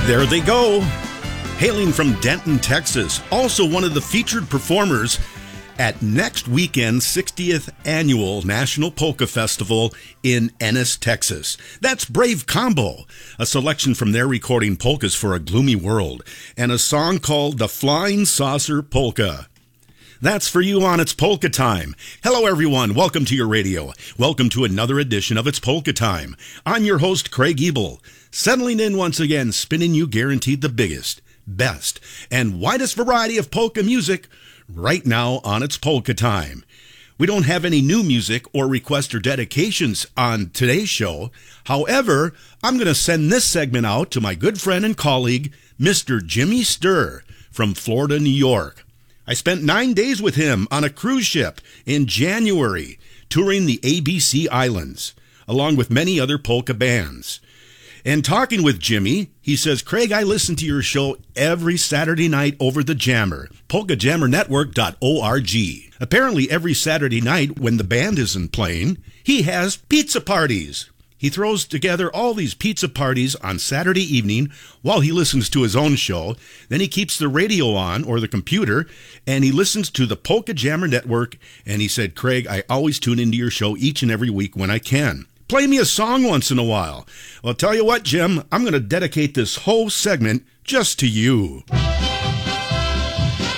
There they go. Hailing from Denton, Texas, also one of the featured performers at next weekend's 60th Annual National Polka Festival in Ennis, Texas. That's Brave Combo, a selection from their recording Polkas for a Gloomy World, and a song called The Flying Saucer Polka. That's for you on It's Polka Time. Hello, everyone. Welcome to your radio. Welcome to another edition of It's Polka Time. I'm your host, Craig Ebel, settling in once again, spinning you guaranteed the biggest, best, and widest variety of polka music right now on It's Polka Time. We don't have any new music or requests or dedications on today's show. However, I'm going to send this segment out to my good friend and colleague, Mr. Jimmy Sturr from Florida, New York. I spent 9 days with him on a cruise ship in January, touring the ABC Islands, along with many other polka bands. And talking with Jimmy, he says, Craig, I listen to your show every Saturday night over the Jammer, polkajammernetwork.org. Apparently every Saturday night when the band isn't playing, he has pizza parties. He throws together all these pizza parties on Saturday evening while he listens to his own show. Then he keeps the radio on, or the computer, and he listens to the Polka Jammer Network. And he said, Craig, I always tune into your show each and every week when I can. Play me a song once in a while. Well, tell you what, Jim, I'm going to dedicate this whole segment just to you.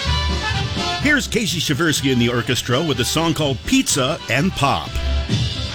Here's Casey Shaversky and the orchestra with a song called Pizza and Pop.